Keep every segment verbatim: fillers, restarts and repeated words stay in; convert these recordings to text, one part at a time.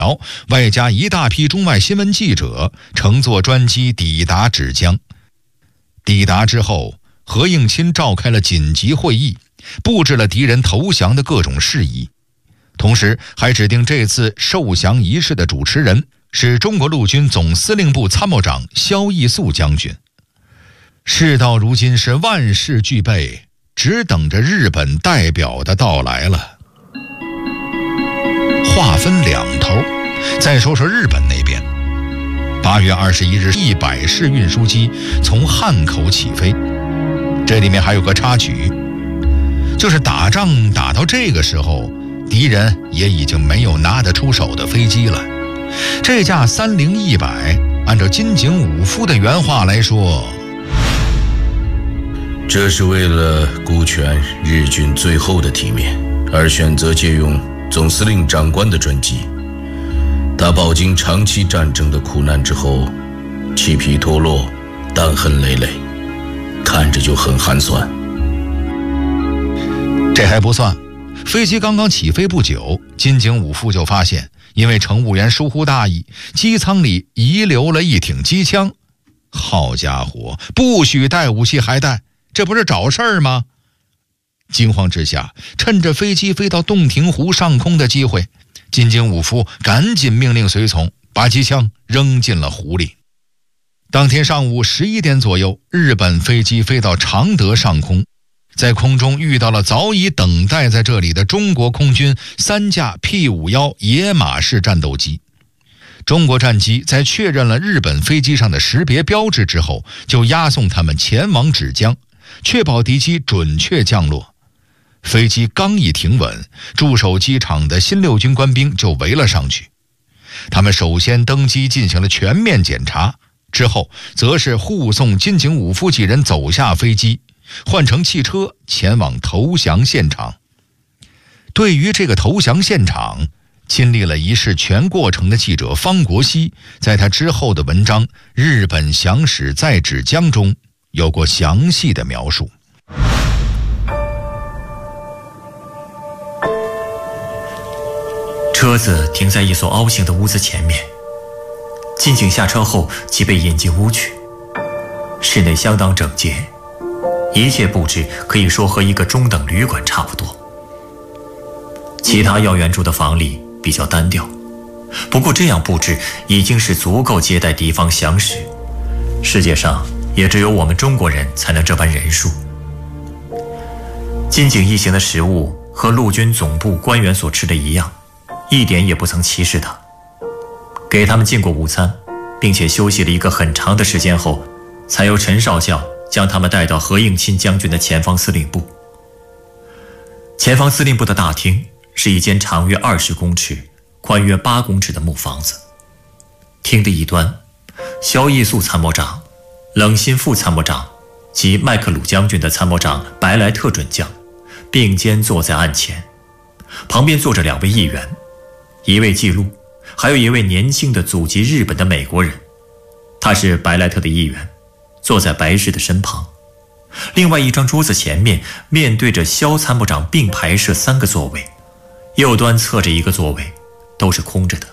外加一大批中外新闻记者乘坐专机抵达芷江。抵达之后，何应钦召开了紧急会议，布置了敌人投降的各种事宜，同时还指定这次受降仪式的主持人是中国陆军总司令部参谋长萧翼肃将军。事到如今是万事俱备，只等着日本代表的到来了。话分两头，再说说日本那边。八月二十一日，一百式运输机从汉口起飞。这里面还有个插曲，就是打仗打到这个时候，敌人也已经没有拿得出手的飞机了。这架三零一百，按照金井武夫的原话来说， 这是为了顾全日军最后的体面而选择借用总司令长官的专机。他饱经长期战争的苦难之后，气皮脱落，弹痕累累，看着就很寒酸。 这还不算，飞机刚刚起飞不久，金井武夫就发现，因为乘务员疏忽大意，机舱里遗留了一挺机枪。好家伙，不许带武器还带，这不是找事儿吗？惊慌之下，趁着飞机飞到洞庭湖上空的机会，金井武夫赶紧命令随从把机枪扔进了湖里。当天上午十一点左右，日本飞机飞到常德上空，在空中遇到了早已等待在这里的中国空军三架 P 五十一 野马式战斗机。中国战机在确认了日本飞机上的识别标志之后，就押送他们前往芷江，确保敌机准确降落。飞机刚一停稳，驻守机场的新六军官兵就围了上去。他们首先登机进行了全面检查，之后则是护送金井武夫几人走下飞机，换乘汽车前往投降现场。对于这个投降现场，亲历了一事全过程的记者方国熙，在他之后的文章《日本降使在芷江》中有过详细的描述。 车子停在一所凹形的屋子前面，金井下车后即被引进屋去。室内相当整洁，一切布置可以说和一个中等旅馆差不多。其他要员住的房里比较单调，不过这样布置已经是足够接待敌方降使，世界上也只有我们中国人才能这般人数。金井一行的食物和陆军总部官员所吃的一样，一点也不曾歧视他。给他们进过午餐，并且休息了一个很长的时间后，才由陈少校将他们带到何应钦将军的前方司令部。前方司令部的大厅是一间长约二十公尺、宽约八公尺的木房子。厅的一端，萧翼肃参谋长、冷心副参谋长及麦克鲁将军的参谋长白莱特准将并肩坐在案前，旁边坐着两位议员，一位记录，还有一位年轻的祖籍日本的美国人，他是白莱特的议员，坐在白氏的身旁。另外一张桌子前面面对着萧参谋长并排设三个座位，右端侧着一个座位，都是空着的。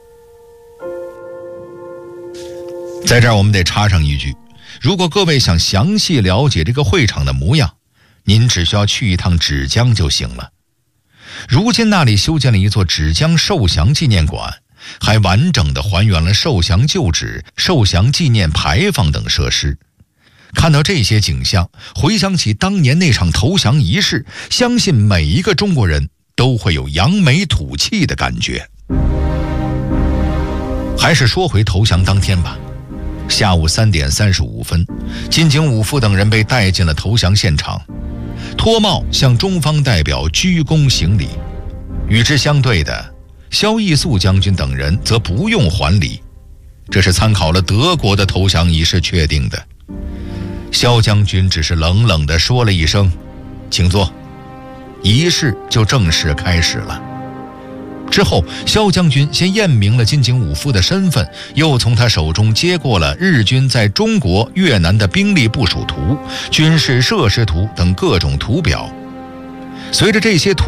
在这儿我们得插上一句，如果各位想详细了解这个会场的模样，您只需要去一趟芷江就行了。如今那里修建了一座芷江受降纪念馆，还完整地还原了受降旧址、受降纪念牌坊等设施。看到这些景象，回想起当年那场投降仪式，相信每一个中国人都会有扬眉吐气的感觉。还是说回投降当天吧。下午三点三十五分，金井武夫等人被带进了投降现场，脱帽向中方代表鞠躬行礼。与之相对的，萧翼肃将军等人则不用还礼，这是参考了德国的投降仪式确定的。萧将军只是冷冷地说了一声请坐，仪式就正式开始了。之后，萧将军先验明了金井武夫的身份，又从他手中接过了日军在中国、越南的兵力部署图、军事设施图等各种图表。随着这些图